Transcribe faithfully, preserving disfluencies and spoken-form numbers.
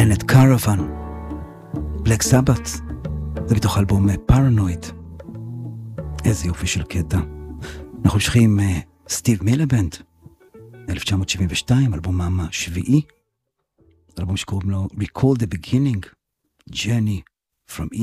Planet Caravan, Black Sabbath, זה מתוך אלבום Paranoid. איזה יופי של קטע. אנחנו ממשיכים עם סטיב מילבנד, אלף תשע מאות שבעים ושתיים, אלבומם השביעי, אלבום שקוראים לו Recall the Beginning, Journey from